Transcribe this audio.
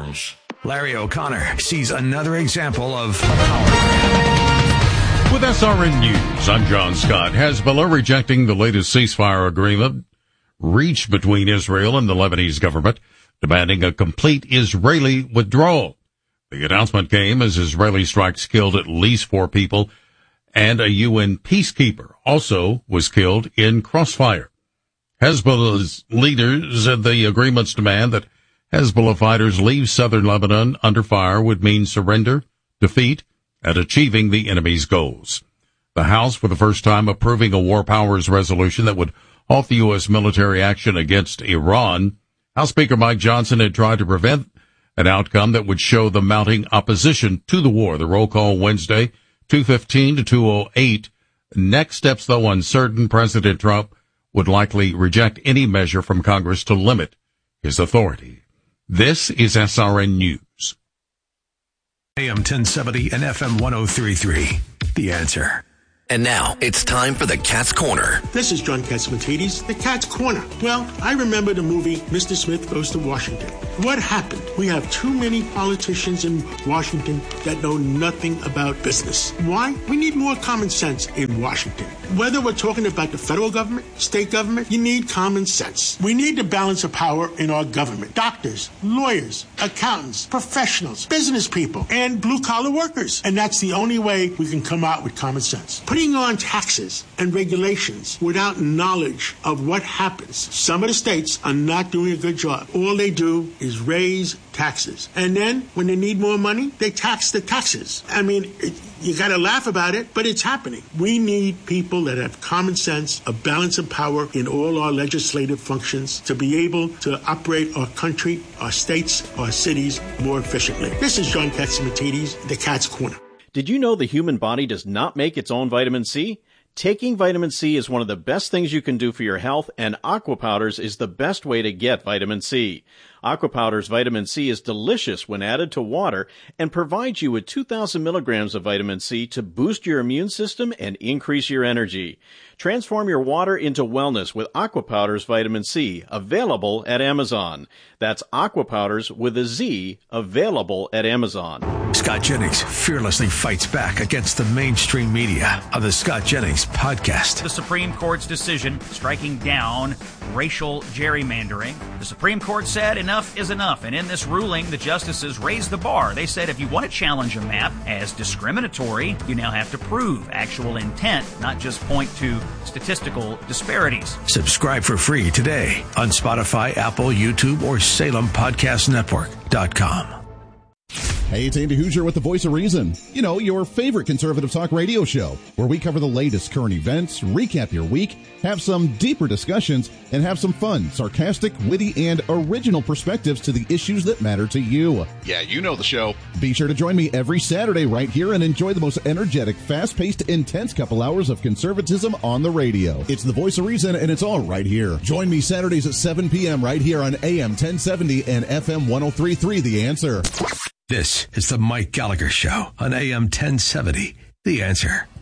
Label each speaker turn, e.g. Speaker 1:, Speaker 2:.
Speaker 1: challenge. Larry O'Connor sees another example of a power grab.
Speaker 2: With SRN News, I'm John Scott. Hezbollah rejecting the latest ceasefire agreement reached between Israel and the Lebanese government, demanding a complete Israeli withdrawal. The announcement came as Israeli strikes killed at least 4 people, and a UN peacekeeper also was killed in crossfire. Hezbollah's leaders said the agreement's demand that Hezbollah fighters leave southern Lebanon under fire would mean surrender, defeat, and achieving the enemy's goals. The House, for the first time, approving a war powers resolution that would halt the U.S. military action against Iran. House Speaker Mike Johnson had tried to prevent an outcome that would show the mounting opposition to the war. The roll call Wednesday, 215 to 208. Next steps, though, uncertain. President Trump would likely reject any measure from Congress to limit his authority. This is SRN News.
Speaker 1: AM 1070 and FM 103.3. The Answer.
Speaker 3: And now, it's time for the Cat's Corner.
Speaker 4: This is John Catsimatidis, the Cat's Corner. Well, I remember the movie Mr. Smith Goes to Washington. What happened? We have too many politicians in Washington that know nothing about business. Why? We need more common sense in Washington. Whether we're talking about the federal government, state government, you need common sense. We need the balance of power in our government. Doctors, lawyers, accountants, professionals, business people, and blue-collar workers. And that's the only way we can come out with common sense. Putting on taxes and regulations without knowledge of what happens. Some of the states are not doing a good job. All they do is raise taxes. And then when they need more money, they tax the taxes. I mean, you got to laugh about it, but it's happening. We need people that have common sense, a balance of power in all our legislative functions to be able to operate our country, our states, our cities more efficiently. This is John Catsimatidis, the Cat's Corner.
Speaker 5: Did you know the human body does not make its own vitamin C? Taking vitamin C is one of the best things you can do for your health, and Aqua Powders is the best way to get vitamin C. Aqua Powders vitamin C is delicious when added to water and provides you with 2,000 milligrams of vitamin C to boost your immune system and increase your energy. Transform your water into wellness with Aqua Powders vitamin C, available at Amazon. That's Aqua Powders with a Z, available at Amazon.
Speaker 1: Scott Jennings fearlessly fights back against the mainstream media on the Scott Jennings Podcast.
Speaker 6: The Supreme Court's decision striking down racial gerrymandering. The Supreme Court said enough is enough, and in this ruling, the justices raised the bar. They said if you want to challenge a map as discriminatory, you now have to prove actual intent, not just point to statistical disparities.
Speaker 1: Subscribe for free today on Spotify, Apple, YouTube, or SalemPodcastNetwork.com.
Speaker 7: Hey, it's Andy Hoosier with the Voice of Reason. You know, your favorite conservative talk radio show, where we cover the latest current events, recap your week, have some deeper discussions, and have some fun, sarcastic, witty, and original perspectives to the issues that matter to you.
Speaker 8: Yeah, you know the show.
Speaker 7: Be sure to join me every Saturday right here and enjoy the most energetic, fast-paced, intense couple hours of conservatism on the radio. It's the Voice of Reason, and it's all right here. Join me Saturdays at 7 p.m. right here on AM 1070 and FM 103.3 The Answer.
Speaker 1: This is the Mike Gallagher Show on AM 1070. The Answer.